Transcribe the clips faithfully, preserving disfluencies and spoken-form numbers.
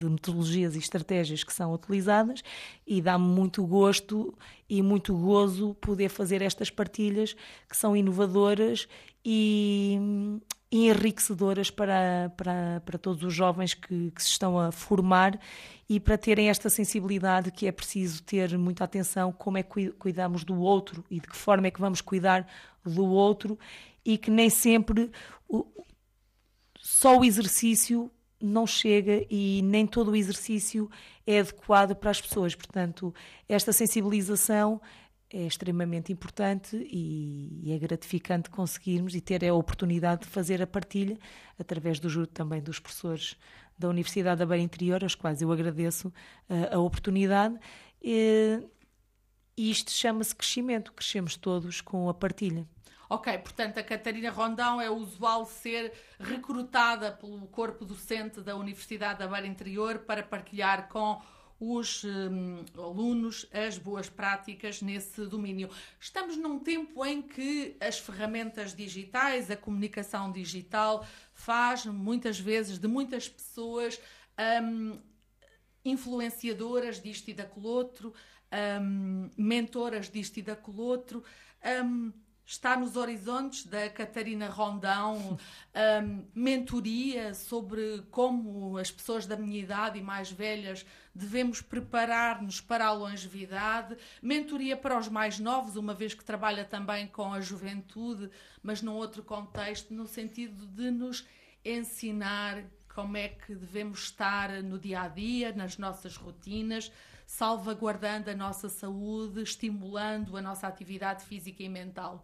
de metodologias e estratégias que são utilizadas, e dá-me muito gosto e muito gozo poder fazer estas partilhas que são inovadoras e, e enriquecedoras para, para, para todos os jovens que, que se estão a formar, e para terem esta sensibilidade que é preciso ter muita atenção como é que cuidamos do outro e de que forma é que vamos cuidar do outro, e que nem sempre o, só o exercício não chega e nem todo o exercício é adequado para as pessoas. Portanto, esta sensibilização é extremamente importante e é gratificante conseguirmos e ter a oportunidade de fazer a partilha através do ajuda também dos professores da Universidade da Beira Interior, aos quais eu agradeço a, a oportunidade. E isto chama-se crescimento, crescemos todos com a partilha. Ok, portanto, a Catarina Rondão é usual ser recrutada pelo corpo docente da Universidade da Beira Interior para partilhar com os hum, alunos as boas práticas nesse domínio. Estamos num tempo em que as ferramentas digitais, a comunicação digital, faz muitas vezes de muitas pessoas hum, influenciadoras disto e daquele outro, hum, mentoras disto e daquele outro. Hum, Está nos horizontes da Catarina Rondão um, mentoria sobre como as pessoas da minha idade e mais velhas devemos preparar-nos para a longevidade, mentoria para os mais novos, uma vez que trabalha também com a juventude, mas num outro contexto, no sentido de nos ensinar como é que devemos estar no dia-a-dia, nas nossas rotinas, salvaguardando a nossa saúde, estimulando a nossa atividade física e mental.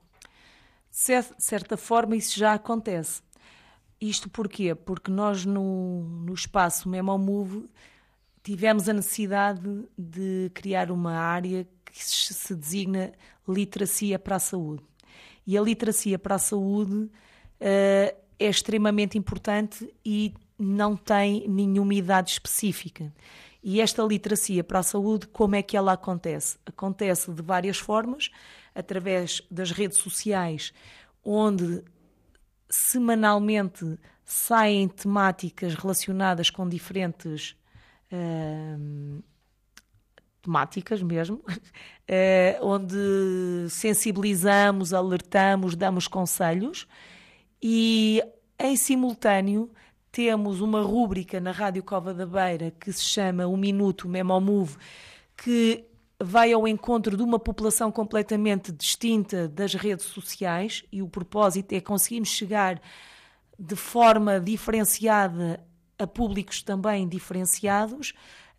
De certa forma, isso já acontece. Isto porquê? Porque nós, no, no espaço MemoMove, tivemos a necessidade de criar uma área que se designa literacia para a saúde. E a literacia para a saúde uh, é extremamente importante e não tem nenhuma idade específica. E esta literacia para a saúde, como é que ela acontece? Acontece de várias formas, através das redes sociais, onde semanalmente saem temáticas relacionadas com diferentes uh, temáticas mesmo, uh, onde sensibilizamos, alertamos, damos conselhos, e em simultâneo temos uma rúbrica na Rádio Cova da Beira que se chama O Minuto MemoMove, que vai ao encontro de uma população completamente distinta das redes sociais, e o propósito é conseguirmos chegar de forma diferenciada a públicos também diferenciados.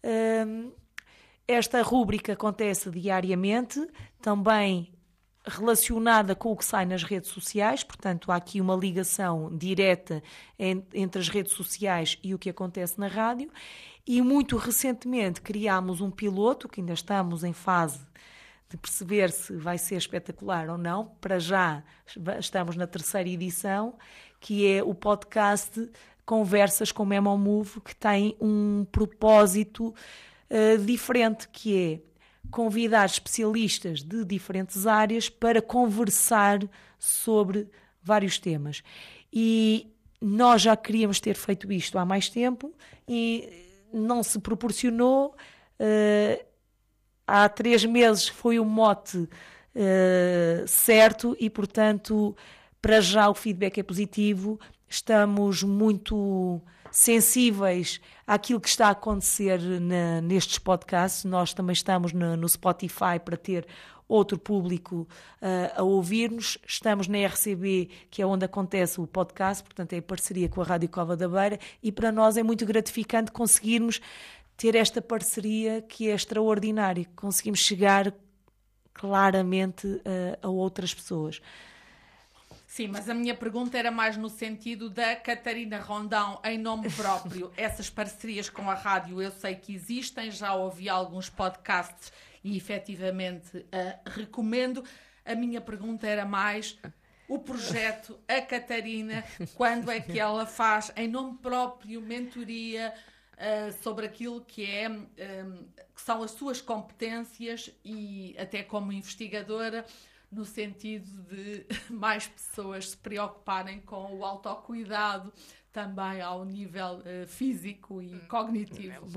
Esta rúbrica acontece diariamente, também relacionada com o que sai nas redes sociais, portanto há aqui uma ligação direta entre as redes sociais e o que acontece na rádio. E muito recentemente criámos um piloto, que ainda estamos em fase de perceber se vai ser espetacular ou não. Para já estamos na terceira edição, que é o podcast Conversas com MemoMove, que tem um propósito uh, diferente, que é convidar especialistas de diferentes áreas para conversar sobre vários temas. E nós já queríamos ter feito isto há mais tempo e não se proporcionou. Uh, há três meses foi o mote uh, certo e, portanto, para já o feedback é positivo. Estamos muito sensíveis àquilo que está a acontecer na, nestes podcasts. Nós também estamos no, no Spotify para ter outro público uh, a ouvir-nos. Estamos na R C B, que é onde acontece o podcast, portanto é em parceria com a Rádio Cova da Beira, e para nós é muito gratificante conseguirmos ter esta parceria que é extraordinária, conseguimos chegar claramente uh, a outras pessoas. Sim, mas a minha pergunta era mais no sentido da Catarina Rondão, em nome próprio. Essas parcerias com a rádio eu sei que existem, já ouvi alguns podcasts e efetivamente uh, recomendo. A minha pergunta era mais o projeto, a Catarina, quando é que ela faz em nome próprio mentoria uh, sobre aquilo que, é, um, que são as suas competências e até como investigadora, no sentido de mais pessoas se preocuparem com o autocuidado, também ao nível uh, físico e cognitivo.